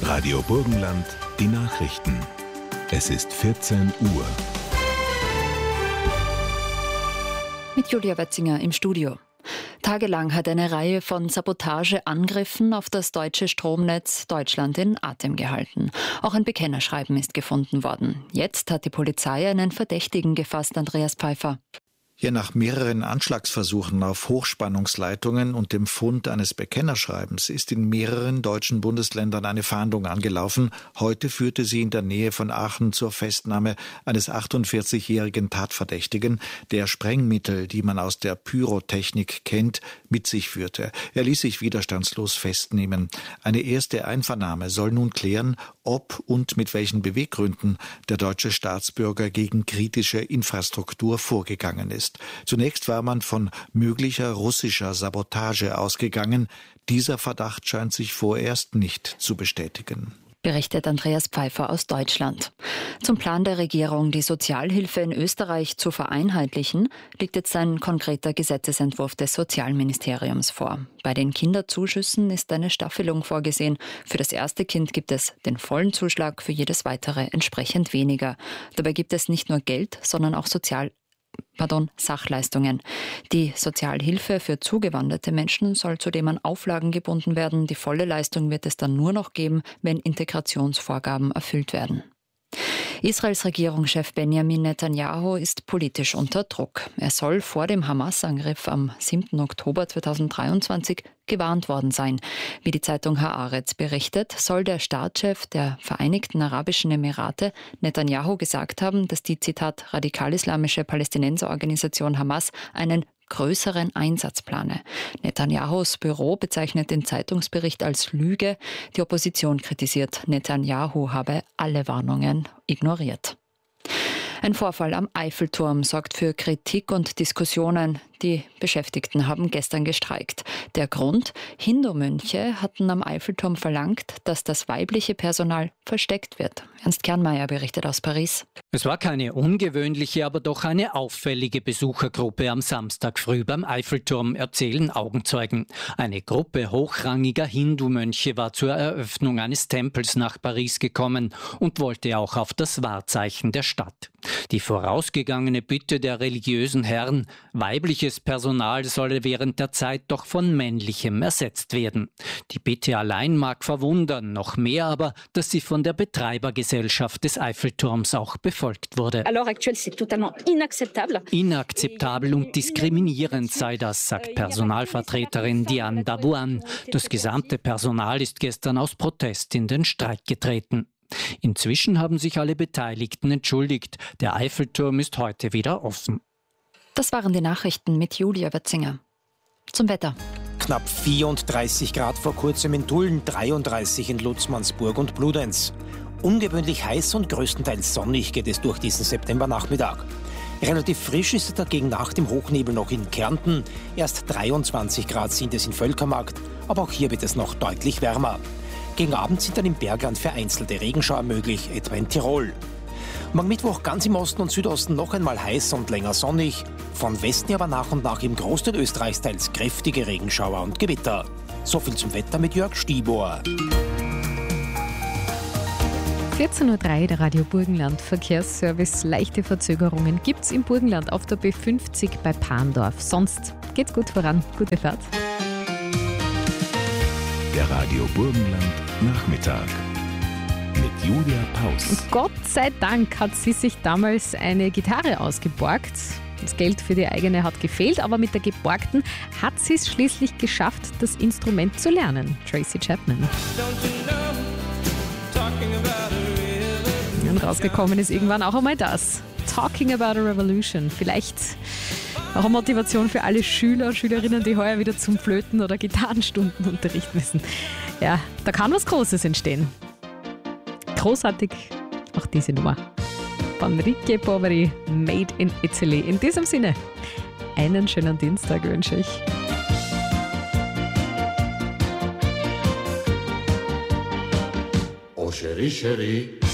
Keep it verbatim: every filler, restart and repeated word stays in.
Radio Burgenland, die Nachrichten. Es ist vierzehn Uhr. Mit Julia Wetzinger im Studio. Tagelang hat eine Reihe von Sabotageangriffen auf das deutsche Stromnetz Deutschland in Atem gehalten. Auch ein Bekennerschreiben ist gefunden worden. Jetzt hat die Polizei einen Verdächtigen gefasst, Andreas Pfeiffer. Ja, nach mehreren Anschlagsversuchen auf Hochspannungsleitungen und dem Fund eines Bekennerschreibens ist in mehreren deutschen Bundesländern eine Fahndung angelaufen. Heute führte sie in der Nähe von Aachen zur Festnahme eines achtundvierzigjährigen Tatverdächtigen, der Sprengmittel, die man aus der Pyrotechnik kennt, mit sich führte. Er ließ sich widerstandslos festnehmen. Eine erste Einvernahme soll nun klären, ob und mit welchen Beweggründen der deutsche Staatsbürger gegen kritische Infrastruktur vorgegangen ist. Zunächst war man von möglicher russischer Sabotage ausgegangen. Dieser Verdacht scheint sich vorerst nicht zu bestätigen. Berichtet Andreas Pfeiffer aus Deutschland. Zum Plan der Regierung, die Sozialhilfe in Österreich zu vereinheitlichen, liegt jetzt ein konkreter Gesetzesentwurf des Sozialministeriums vor. Bei den Kinderzuschüssen ist eine Staffelung vorgesehen. Für das erste Kind gibt es den vollen Zuschlag, für jedes weitere entsprechend weniger. Dabei gibt es nicht nur Geld, sondern auch Sozial Pardon, Sachleistungen. Die Sozialhilfe für zugewanderte Menschen soll zudem an Auflagen gebunden werden. Die volle Leistung wird es dann nur noch geben, wenn Integrationsvorgaben erfüllt werden. Israels Regierungschef Benjamin Netanyahu ist politisch unter Druck. Er soll vor dem Hamas-Angriff am siebten Oktober zweitausenddreiundzwanzig gewarnt worden sein. Wie die Zeitung Haaretz berichtet, soll der Staatschef der Vereinigten Arabischen Emirate Netanyahu gesagt haben, dass die, Zitat, radikal-islamische Palästinenserorganisation Hamas einen größeren Einsatz plane. Netanyahus Büro bezeichnet den Zeitungsbericht als Lüge. Die Opposition kritisiert, Netanyahu habe alle Warnungen ignoriert. Ein Vorfall am Eiffelturm sorgt für Kritik und Diskussionen. Die Beschäftigten haben gestern gestreikt. Der Grund? Hindu-Mönche hatten am Eiffelturm verlangt, dass das weibliche Personal versteckt wird. Ernst Kernmeier berichtet aus Paris. Es war keine ungewöhnliche, aber doch eine auffällige Besuchergruppe am Samstag früh beim Eiffelturm, erzählen Augenzeugen. Eine Gruppe hochrangiger Hindu-Mönche war zur Eröffnung eines Tempels nach Paris gekommen und wollte auch auf das Wahrzeichen der Stadt. Die vorausgegangene Bitte der religiösen Herren, weibliches Personal solle während der Zeit doch von männlichem ersetzt werden. Die Bitte allein mag verwundern, noch mehr aber, dass sie von der Betreibergesellschaft des Eiffelturms auch befolgt wurde. Inakzeptabel und diskriminierend sei das, sagt Personalvertreterin Diane Davouan. Das gesamte Personal ist gestern aus Protest in den Streik getreten. Inzwischen haben sich alle Beteiligten entschuldigt. Der Eiffelturm ist heute wieder offen. Das waren die Nachrichten mit Julia Wetzinger. Zum Wetter. Knapp vierunddreißig Grad vor kurzem in Tulln, dreiunddreißig in Lutzmannsburg und Bludenz. Ungewöhnlich heiß und größtenteils sonnig geht es durch diesen Septembernachmittag. Relativ frisch ist es dagegen nach dem Hochnebel noch in Kärnten. Erst dreiundzwanzig Grad sind es in Völkermarkt, aber auch hier wird es noch deutlich wärmer. Gegen Abend sind dann im Bergland vereinzelte Regenschauer möglich, etwa in Tirol. Morgen Mittwoch ganz im Osten und Südosten noch einmal heiß und länger sonnig. Von Westen aber nach und nach im Großteil Österreichs teils kräftige Regenschauer und Gewitter. So viel zum Wetter mit Jörg Stibor. vierzehn Uhr drei, der Radio Burgenland Verkehrsservice. Leichte Verzögerungen gibt's im Burgenland auf der B fünfzig bei Pandorf. Sonst geht's gut voran. Gute Fahrt. Der Radio Burgenland Nachmittag mit Julia Paus. Und Gott sei Dank hat sie sich damals eine Gitarre ausgeborgt. Das Geld für die eigene hat gefehlt, aber mit der geborgten hat sie es schließlich geschafft, das Instrument zu lernen. Tracy Chapman. Und rausgekommen ist irgendwann auch einmal das. Talking about a Revolution. Vielleicht auch eine Motivation für alle Schüler und Schülerinnen, die heuer wieder zum Flöten- oder Gitarrenstundenunterricht müssen. Ja, da kann was Großes entstehen. Großartig auch diese Nummer. Enrique Poveri, Made in Italy. In diesem Sinne, einen schönen Dienstag wünsche ich. Oh, chérie, chérie.